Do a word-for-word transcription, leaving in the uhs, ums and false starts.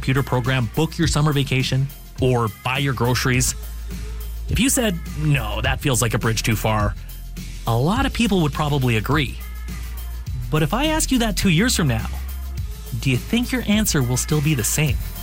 computer program book your summer vacation or buy your groceries? If you said, no, that feels like a bridge too far, a lot of people would probably agree. But if I ask you that two years from now, do you think your answer will still be the same?